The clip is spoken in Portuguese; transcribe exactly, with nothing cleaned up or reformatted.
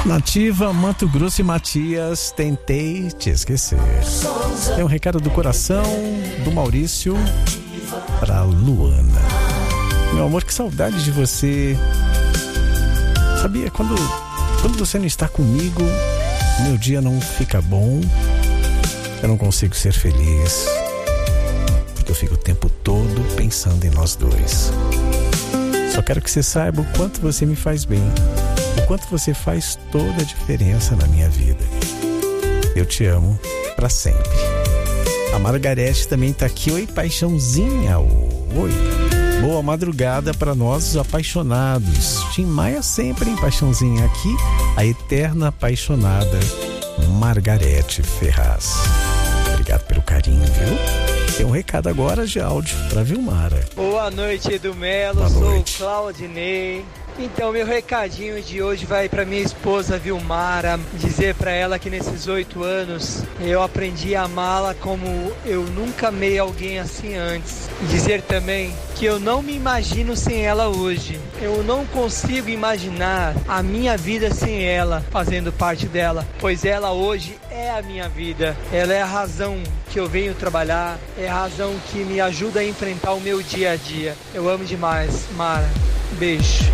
Nativa, Mato Grosso e Matias, tentei te esquecer. É um recado do coração do Maurício pra Luana. Meu amor, que saudade de você. Sabia, quando, quando você não está comigo, meu dia não fica bom. Eu não consigo ser feliz, porque eu fico o tempo todo pensando em nós dois. Só quero que você saiba o quanto você me faz bem, o quanto você faz toda a diferença na minha vida. Eu te amo pra sempre. A Margarete também tá aqui. Oi, paixãozinha. Oi. Boa madrugada para nós, os apaixonados. Tim Maia sempre, hein, paixãozinha? Aqui, a eterna apaixonada Margarete Ferraz. Obrigado pelo carinho, viu? Tem um recado agora de áudio para Vilmara. Boa noite, Edu Melo. Boa Sou noite. Claudinei. Então, meu recadinho de hoje vai para minha esposa Vilmara, dizer para ela que nesses oito anos eu aprendi a amá-la como eu nunca amei alguém assim antes. Dizer também que eu não me imagino sem ela hoje. Eu não consigo imaginar a minha vida sem ela, fazendo parte dela, pois ela hoje é a minha vida. Ela é a razão que eu venho trabalhar, é a razão que me ajuda a enfrentar o meu dia a dia. Eu amo demais, Mara. Beijo.